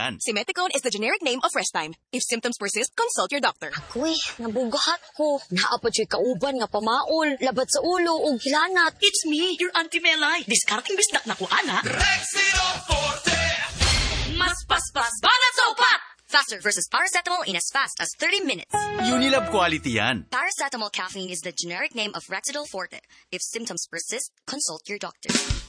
yan. Simeticone is the generic name of Restime. If symptoms persist, consult your doctor. Uy, nabugahat ko. Naapod siya kauban nga pamaol, labat sa ulo o gilanat. It's me, your Auntie Melay. Discarding bisdak na ko, ana. Rexidol Forte! Mas paspas, banat sa upat! Faster versus paracetamol in as fast as 30 minutes. Unilab quality yan. Paracetamol caffeine is the generic name of Rexidol Forte. If symptoms persist, consult your doctor.